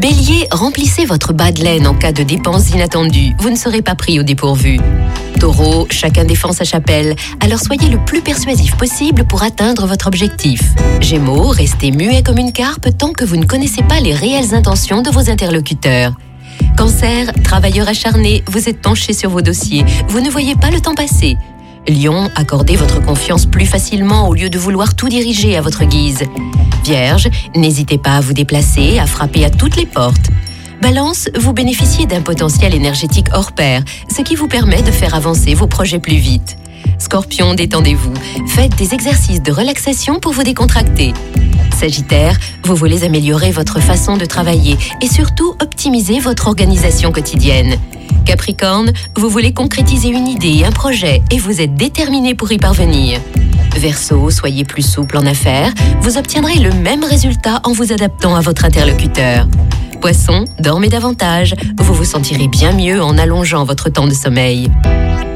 Bélier, remplissez votre bas de laine en cas de dépenses inattendues. Vous ne serez pas pris au dépourvu. Taureau, chacun défend sa chapelle, alors soyez le plus persuasif possible pour atteindre votre objectif. Gémeaux, restez muet comme une carpe tant que vous ne connaissez pas les réelles intentions de vos interlocuteurs. Cancer, travailleur acharné, vous êtes penché sur vos dossiers, vous ne voyez pas le temps passer. Lion, accordez votre confiance plus facilement au lieu de vouloir tout diriger à votre guise. Vierge, n'hésitez pas à vous déplacer, à frapper à toutes les portes. Balance, vous bénéficiez d'un potentiel énergétique hors pair, ce qui vous permet de faire avancer vos projets plus vite. Scorpion, détendez-vous, faites des exercices de relaxation pour vous décontracter. Sagittaire, vous voulez améliorer votre façon de travailler et surtout optimiser votre organisation quotidienne. Capricorne, vous voulez concrétiser une idée, un projet et vous êtes déterminé pour y parvenir. Verseau, soyez plus souple en affaires, vous obtiendrez le même résultat en vous adaptant à votre interlocuteur. Poisson, dormez davantage, vous vous sentirez bien mieux en allongeant votre temps de sommeil.